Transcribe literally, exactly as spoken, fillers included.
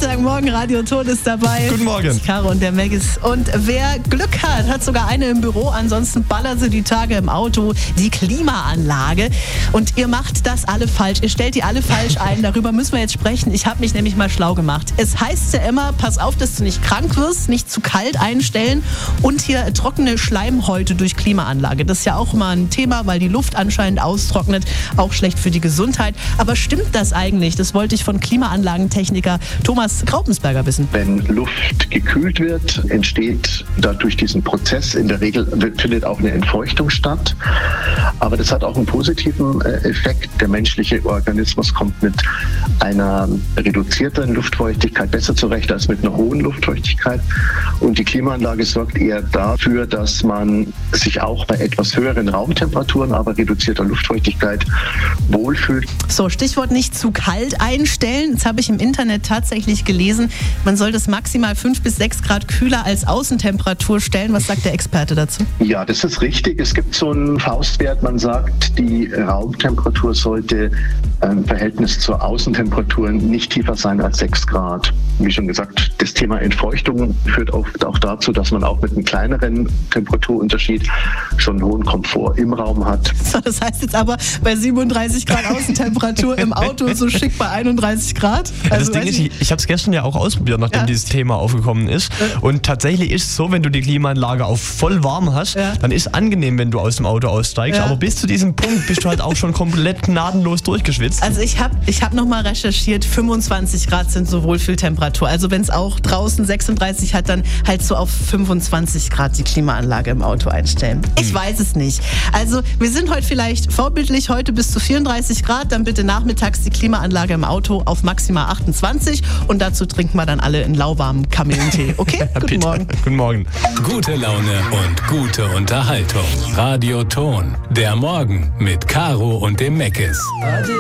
Freitagmorgen, Radio Ton ist dabei. Guten Morgen. Caro und der Maggis. Und wer Glück hat, hat sogar eine im Büro. Ansonsten ballert sie die Tage im Auto. Die Klimaanlage. Und ihr macht das alle falsch. Ihr stellt die alle falsch ein. Darüber müssen wir jetzt sprechen. Ich habe mich nämlich mal schlau gemacht. Es heißt ja immer, pass auf, dass du nicht krank wirst, nicht zu kalt einstellen und hier trockene Schleimhäute durch Klimaanlage. Das ist ja auch mal ein Thema, weil die Luft anscheinend austrocknet. Auch schlecht für die Gesundheit. Aber stimmt das eigentlich? Das wollte ich von Klimaanlagentechniker Thomas Graupensberger wissen. Wenn Luft gekühlt wird, entsteht dadurch diesen Prozess. In der Regel findet auch eine Entfeuchtung statt. Aber das hat auch einen positiven Effekt. Der menschliche Organismus kommt mit einer reduzierten Luftfeuchtigkeit besser zurecht als mit einer hohen Luftfeuchtigkeit. Und die Klimaanlage sorgt eher dafür, dass man sich auch bei etwas höheren Raumtemperaturen, aber reduzierter Luftfeuchtigkeit wohlfühlt. So, Stichwort nicht zu kalt einstellen. Jetzt habe ich im Internet tatsächlich gelesen, man soll das maximal fünf bis sechs Grad kühler als Außentemperatur stellen. Was sagt der Experte dazu? Ja, das ist richtig. Es gibt so einen Faustwert. Man sagt, die Raumtemperatur sollte im Verhältnis zur Außentemperatur nicht tiefer sein als sechs Grad. Wie schon gesagt, das Thema Entfeuchtung führt oft auch dazu, dass man auch mit einem kleineren Temperaturunterschied schon einen hohen Komfort im Raum hat. So, das heißt jetzt aber bei siebenunddreißig Grad Außentemperatur im Auto so schick bei einunddreißig Grad? Also das Ding ist, ich, ich habe es gestern ja auch ausprobiert, nachdem ja. dieses Thema aufgekommen ist. Ja. Und tatsächlich ist es so, wenn du die Klimaanlage auf voll warm hast, ja. dann ist es angenehm, wenn du aus dem Auto aussteigst. Ja. Aber bis zu diesem Punkt bist du halt auch schon komplett gnadenlos durchgeschwitzt. Also ich habe ich hab nochmal recherchiert, fünfundzwanzig Grad sind so Wohlfühltemperatur. Also wenn es auch draußen sechsunddreißig hat, dann halt so auf fünfundzwanzig Grad die Klimaanlage im Auto einstellen. Ich hm. weiß es nicht. Also wir sind heute vielleicht vorbildlich, heute bis zu vierunddreißig Grad, dann bitte nachmittags die Klimaanlage im Auto auf maximal achtundzwanzig und dazu trinken wir dann alle einen lauwarmen Kamillentee. Okay? Guten Morgen. Guten Morgen. Gute Laune und gute Unterhaltung. Radio Ton. Der Morgen mit Caro und dem Maggis.